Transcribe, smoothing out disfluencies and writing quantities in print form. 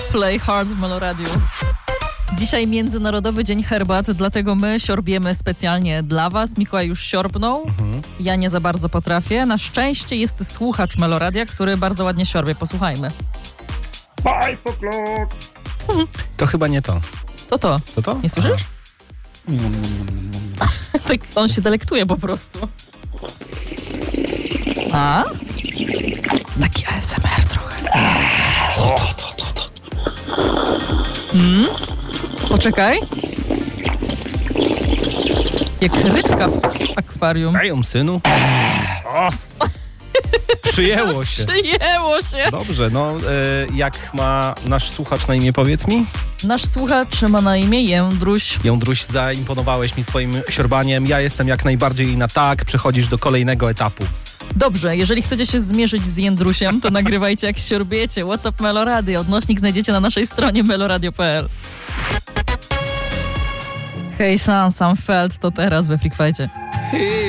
Play Hard w Meloradiu. Dzisiaj Międzynarodowy Dzień Herbat, dlatego my siorbiemy specjalnie dla was. Mikołaj już siorbnął, ja nie za bardzo potrafię. Na szczęście jest słuchacz Meloradia, który bardzo ładnie siorbie. Posłuchajmy. 5 o'clock. To chyba nie to. To. To to? Nie słyszysz? Tak on się delektuje po prostu. A? Taki ASMR trochę. Poczekaj. Jak rybka w akwarium. Daj ją, synu. Przyjęło się. Przyjęło się. Dobrze, jak ma nasz słuchacz na imię, powiedz mi? Nasz słuchacz ma na imię Jędruś. Jędruś, zaimponowałeś mi swoim siorbaniem. Ja jestem jak najbardziej na tak. Przechodzisz do kolejnego etapu. Dobrze, jeżeli chcecie się zmierzyć z Jędrusiem, to nagrywajcie jak siorbiecie. WhatsApp Meloradio. Odnośnik znajdziecie na naszej stronie meloradio.pl. Hej Sam Feld, to teraz we Freak Fightie.